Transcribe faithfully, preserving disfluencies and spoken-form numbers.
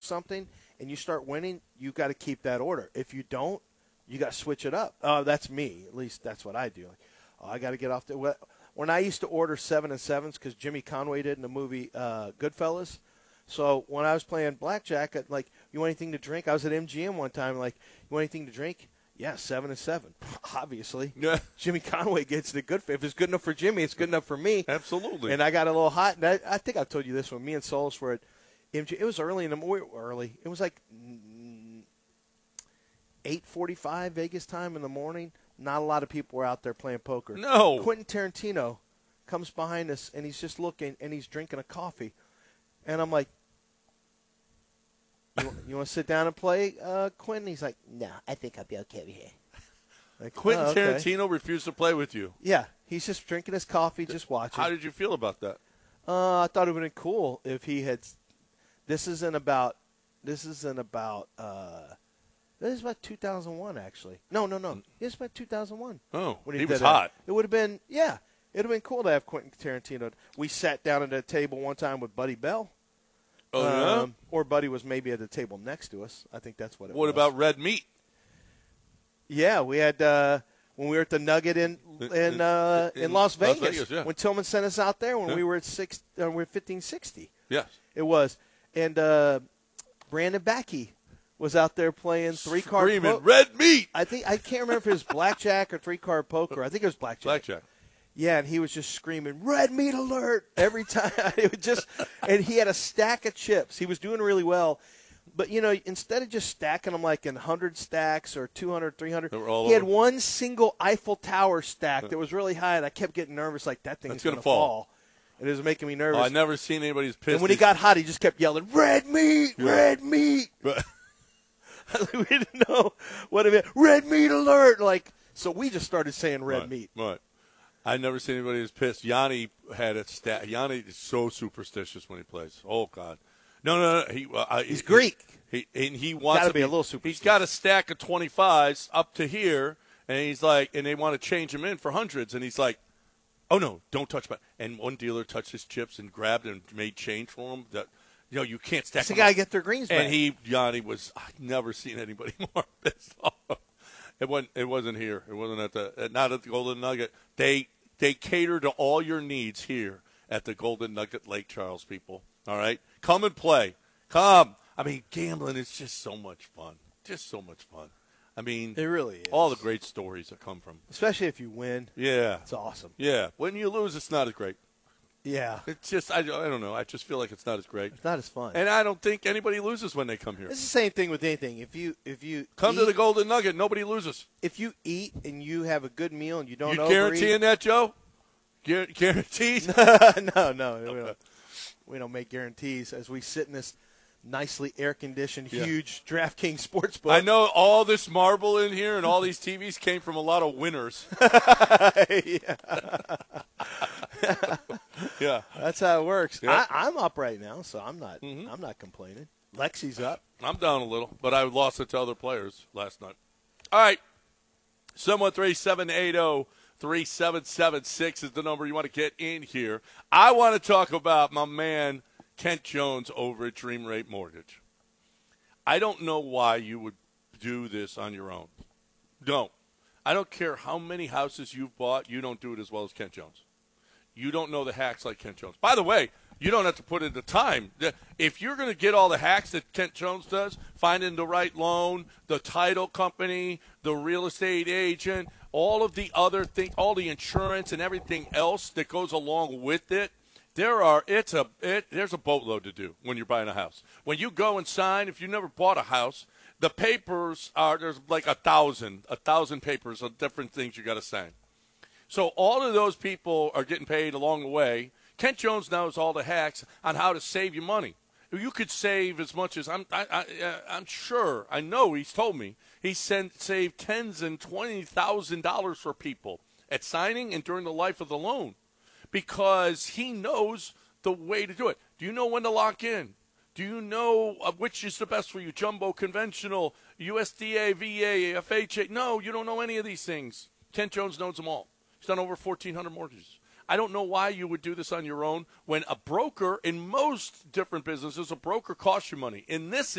something and you start winning, you got to keep that order. If you don't, you got to switch it up. Uh, that's me. At least that's what I do. Like, oh, I got to get off the – when I used to order seven and sevens because Jimmy Conway did in the movie uh, Goodfellas. So when I was playing blackjack, I'd like, you want anything to drink? I was at M G M one time, like, you want anything to drink? Yeah, seven and seven. Obviously. Yeah. Jimmy Conway gets the good – if it's good enough for Jimmy, it's good enough for me. Absolutely. And I got a little hot. And I, I think I've told you this when me and Solis were at M G M. It was early in the morning. Early. It was like eight forty-five Vegas time in the morning. Not a lot of people were out there playing poker. No. Quentin Tarantino comes behind us, and he's just looking, and he's drinking a coffee. And I'm like, you, you want to sit down and play, uh, Quentin? He's like, no, I think I'll be okay over here. Like, Quentin oh, okay. Tarantino refused to play with you. Yeah, he's just drinking his coffee, just watching. How did you feel about that? Uh, I thought it would have been cool if he had. This isn't about. This isn't about. Uh, this is about two thousand one, actually. No, no, no. It's about two thousand one. Oh, when he he was did hot. It, it would have been, yeah. It would have been cool to have Quentin Tarantino. We sat down at a table one time with Buddy Bell. Oh, um, yeah? Or Buddy was maybe at the table next to us. I think that's what it what was. What about Red Meat? Yeah, we had uh, when we were at the Nugget in in uh, in, in Las Vegas. Las Vegas, yeah. When Tillman sent us out there when Yeah. we were at six, uh, we were fifteen sixty. Yes. It was, and uh, Brandon Backey was out there playing three card. Screaming, po- Red Meat! I think I can't remember if it was blackjack or three card poker. I think it was blackjack. Blackjack. Yeah, and he was just screaming, "Red Meat alert!" every time. It was just, and he had a stack of chips. He was doing really well. But, you know, instead of just stacking them like in one hundred stacks or two hundred, three hundred, They were all he had over. one single Eiffel Tower stack that was really high, and I kept getting nervous like that thing's That's going gonna to fall. fall. And it was making me Oh, nervous. I've never seen anybody's pissed. and when he got hot, he just kept yelling, "Red Meat! Yeah. Red Meat!" But We didn't know what it meant. "Red Meat alert!" Like, so we just started saying "Red right, Meat." Right. I've never seen anybody as pissed. Yanni had a stat. Yanni is so superstitious when he plays. Oh, God. No, no, no. He, uh, I- He's he- Greek. He, and he wants Gotta to be a little superstitious. He's got a stack of twenty-fives up to here, and he's like, and they want to change him in for hundreds, and he's like, oh, no, don't touch my. And one dealer touched his chips and grabbed and made change for him. That, you know, you can't stack It's the them guy up. get their greens back. And he, Yanni, was, I've never seen anybody more pissed off. It wasn't, it wasn't here. It wasn't at the, not at the Golden Nugget. They, they cater to all your needs here at the Golden Nugget Lake Charles, people. All right? Come and play. Come. I mean, gambling is just so much fun. Just so much fun. I mean, It really is. all the great stories that come from. Especially if you win. Yeah. It's awesome. Yeah. When you lose, it's not as great. Yeah. It's just, I, I don't know. I just feel like it's not as great. It's not as fun. And I don't think anybody loses when they come here. It's the same thing with anything. If you if you Come eat, to the Golden Nugget. Nobody loses. if you eat and you have a good meal and you don't You overeat, guaranteeing that, Joe? Guar- guaranteed? no, no, we don't. We don't make guarantees as we sit in this nicely air conditioned, Yeah. huge DraftKings sportsbook. I know all this marble in here and all these T Vs came from a lot of winners. yeah, Yeah. that's how it works. Yeah. I, I'm up right now, so I'm not. Mhm. I'm not complaining. Lexi's up. I'm down a little, but I lost it to other players last night. All right. seven one three, seven eight zero, three seven seven six is the number you want to get in here. I want to talk about my man Kent Jones over at Dream Rate Mortgage. I don't know why you would do this on your own. Don't. I don't care how many houses you've bought, you don't do it as well as Kent Jones. You don't know the hacks like Kent Jones. By the way, you don't have to put in the time. If you're going to get all the hacks that Kent Jones does, finding the right loan, the title company, the real estate agent, all of the other things, all the insurance and everything else that goes along with it, there are it's a it, there's a boatload to do when you're buying a house. When you go and sign, if you never bought a house, the papers are there's like a thousand, a thousand papers of different things you got to sign. So all of those people are getting paid along the way. Kent Jones knows all the hacks on how to save you money. You could save as much as I'm. I, I, uh, I'm sure. I know he's told me he sent saved tens and twenty thousand dollars for people at signing and during the life of the loan, because he knows the way to do it. Do you know when to lock in? Do you know uh, which is the best for you? Jumbo, conventional, U S D A, V A, F H A? No, you don't know any of these things. Kent Jones knows them all. He's done over fourteen hundred mortgages. I don't know why you would do this on your own when a broker, in most different businesses, a broker costs you money. In this